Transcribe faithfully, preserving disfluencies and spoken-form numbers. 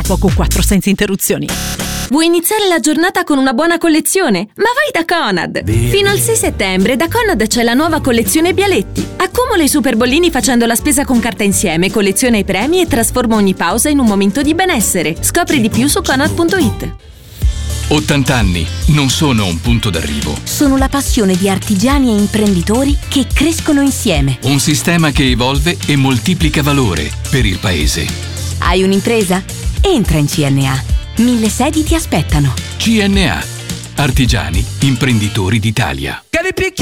poco quattro senza interruzioni. Vuoi iniziare la giornata con una buona collezione? Ma vai da Conad! Fino al sei settembre da Conad c'è la nuova collezione Bialetti. Accumula i super bollini facendo la spesa con carta insieme, colleziona i premi e trasforma ogni pausa in un momento di benessere. Scopri di più su conad punto it. ottanta anni non sono un punto d'arrivo. Sono la passione di artigiani e imprenditori che crescono insieme. Un sistema che evolve e moltiplica valore per il paese. Hai un'impresa? Entra in C N A. Mille sedi ti aspettano. C N A. Artigiani, imprenditori d'Italia.